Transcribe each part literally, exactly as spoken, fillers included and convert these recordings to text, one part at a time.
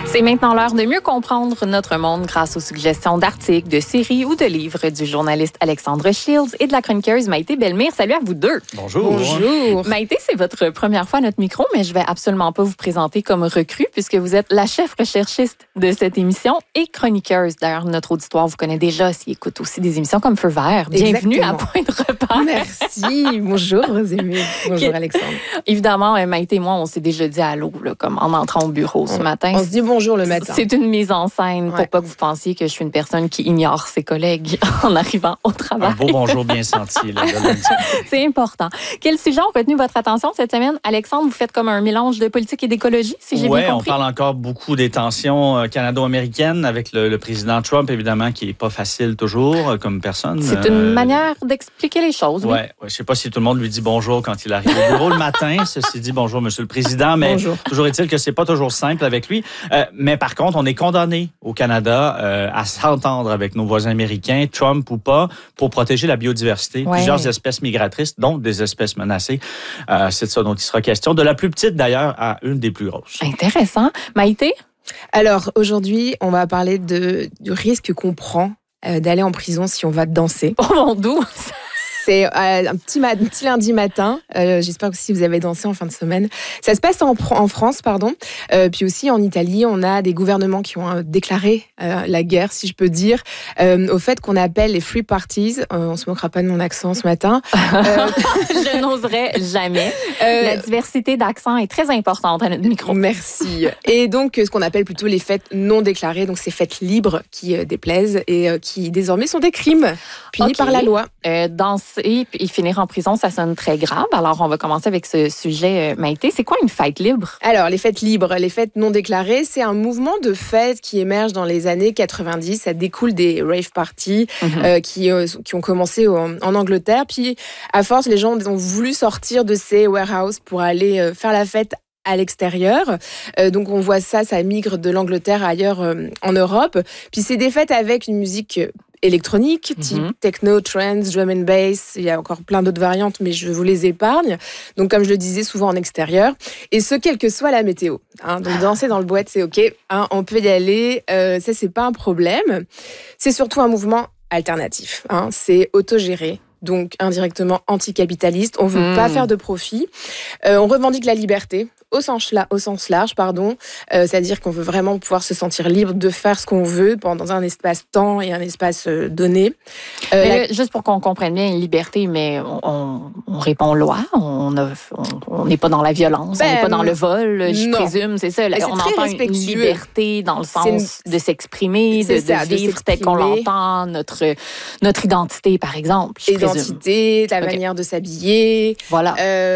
C'est maintenant l'heure de mieux comprendre notre monde grâce aux suggestions d'articles, de séries ou de livres du journaliste Alexandre Shields et de la chroniqueuse Maïté Bellemire. Salut à vous deux. Bonjour. Bonjour. Maïté, c'est votre première fois à notre micro, mais je vais absolument pas vous présenter comme recrue puisque vous êtes la chef recherchiste de cette émission et chroniqueuse. D'ailleurs, notre auditoire vous connaît déjà s'il écoute aussi des émissions comme Feu vert. Bienvenue Exactement. à Point de repère. Merci. Bonjour, Rosémie. Bonjour, Alexandre. Évidemment, Maïté et moi, on s'est déjà dit allô, là, comme en entrant au bureau ce on, matin. On se dit bonjour le matin. C'est une mise en scène pour ouais. pas que vous pensiez que je suis une personne qui ignore ses collègues en arrivant au travail. Un beau bonjour bien senti. Là, C'est important. Quel sujet a retenu votre attention cette semaine? Alexandre, vous faites comme un mélange de politique et d'écologie, si j'ai ouais, bien compris. Oui, on parle encore beaucoup des tensions canado-américaines avec le, le président Trump, évidemment, qui n'est pas facile toujours comme personne. C'est une euh... manière d'expliquer les choses. Oui, oui. ouais, je ne sais pas si tout le monde lui dit bonjour quand il arrive au bureau le matin. Ceci dit, bonjour, Monsieur le Président. Mais bonjour. Toujours est-il que ce n'est pas toujours simple avec lui. Euh, mais par contre, on est condamné au Canada euh, à s'entendre avec nos voisins américains, Trump ou pas, pour protéger la biodiversité. Ouais. Plusieurs espèces migratrices, dont des espèces menacées. Euh, c'est de ça dont il sera question. De la plus petite, d'ailleurs, à une des plus grosses. Intéressant. Maïté? Alors, aujourd'hui, on va parler de, du risque qu'on prend euh, d'aller en prison si on va danser. Oh mon doux! C'est euh, un, petit ma- un petit lundi matin. Euh, j'espère que si vous avez dansé en fin de semaine. Ça se passe en, en France, pardon. Euh, puis aussi en Italie, on a des gouvernements qui ont euh, déclaré euh, la guerre, si je peux dire, euh, au fait qu'on appelle les free parties. Euh, on se moquera pas de mon accent ce matin. Euh, je n'oserais jamais. Euh, la diversité d'accent est très importante à notre micro. Merci. Et donc, ce qu'on appelle plutôt les fêtes non déclarées, donc ces fêtes libres qui euh, déplaisent et euh, qui désormais sont des crimes punis okay. par la loi. Euh, danser et finir en prison, ça sonne très grave. Alors, on va commencer avec ce sujet, Maïté. C'est quoi une fête libre? Alors, les fêtes libres, les fêtes non déclarées, c'est un mouvement de fêtes qui émerge dans les années quatre-vingt-dix. Ça découle des rave parties mm-hmm. euh, qui, euh, qui ont commencé en, en Angleterre. Puis, à force, les gens ont voulu sortir de ces warehouses pour aller euh, faire la fête à l'extérieur. Euh, donc, on voit ça, ça migre de l'Angleterre ailleurs euh, en Europe. Puis, c'est des fêtes avec une musique électronique, type mm-hmm. techno, trance, drum and bass. Il y a encore plein d'autres variantes, mais je vous les épargne. Donc, comme je le disais, souvent en extérieur. Et ce, quelle que soit la météo. Hein. Donc, danser dans le boîte, c'est OK. Hein, on peut y aller. Euh, ça, c'est pas un problème. C'est surtout un mouvement alternatif. Hein. C'est autogéré. Donc, indirectement anticapitaliste. On veut mmh. pas faire de profit. Euh, on revendique la liberté. Au sens, la, au sens large, pardon, euh, c'est-à-dire qu'on veut vraiment pouvoir se sentir libre de faire ce qu'on veut dans un espace-temps et un espace euh, donné. Euh, mais la... Juste pour qu'on comprenne bien, une liberté, mais on, on répond loi, on n'est pas dans la violence, ben, on n'est pas dans le vol, je non. présume, c'est ça. Là, on entend une liberté dans le sens une... de s'exprimer, de, ça, de vivre tel qu'on l'entend, notre, notre identité, par exemple. Identité, la okay. manière de s'habiller, voilà.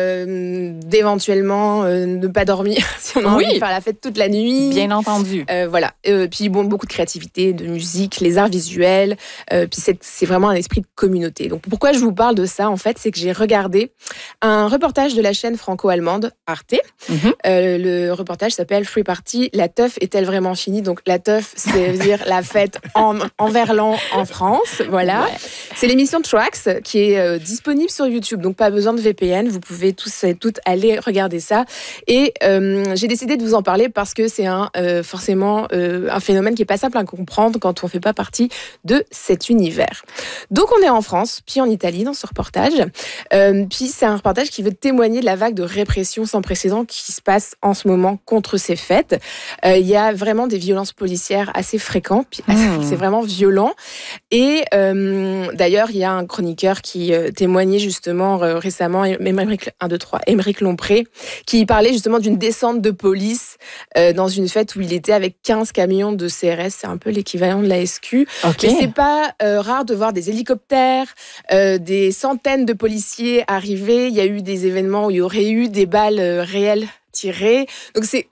euh, d'éventuellement euh, ne pas dormir si on a oui. envie de faire la fête toute la nuit. Bien entendu. Euh, voilà. Euh, puis bon, beaucoup de créativité, de musique, les arts visuels. Euh, puis c'est, c'est vraiment un esprit de communauté. Donc pourquoi je vous parle de ça, en fait, c'est que j'ai regardé un reportage de la chaîne franco-allemande Arte. Mm-hmm. Euh, le reportage s'appelle Free Party. La teuf est-elle vraiment finie? Donc la teuf, c'est dire la fête en, en verlan en France. Voilà. Ouais. C'est l'émission Tracks qui est euh, disponible sur YouTube. Donc pas besoin de V P N. Vous pouvez tous et toutes aller regarder ça. Et euh, j'ai décidé de vous en parler parce que c'est un, euh, forcément euh, un phénomène qui n'est pas simple à comprendre quand on ne fait pas partie de cet univers. Donc on est en France, puis en Italie dans ce reportage. Euh, puis c'est un reportage qui veut témoigner de la vague de répression sans précédent qui se passe en ce moment contre ces fêtes. Euh, il y a vraiment des violences policières assez fréquentes, puis mmh. c'est vraiment violent. Et euh, d'ailleurs, il y a un chroniqueur qui euh, témoignait justement euh, récemment, Émeric, un, deux, trois, Émeric Lompré, qui parlait justement d'une descente de police euh, dans une fête où il était avec quinze camions de C R S. C'est un peu l'équivalent de la S Q. Okay. Mais c'est pas euh, rare de voir des hélicoptères, euh, des centaines de policiers arriver. Il y a eu des événements où il y aurait eu des balles euh, réelles tirées. Donc c'est...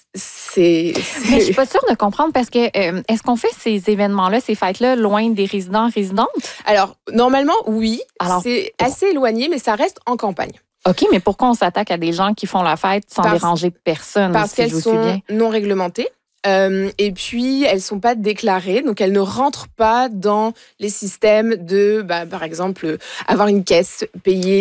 C'est, c'est... Mais je suis pas sûre de comprendre parce que euh, est-ce qu'on fait ces événements-là, ces fêtes-là, loin des résidents, résidentes? Alors, normalement, oui. Alors, c'est assez éloigné, mais ça reste en campagne. OK, mais pourquoi on s'attaque à des gens qui font la fête sans parce, déranger personne? Parce si qu'elles je sont bien. non réglementées. Euh, et puis, elles ne sont pas déclarées, donc elles ne rentrent pas dans les systèmes de, bah, par exemple, avoir une caisse payée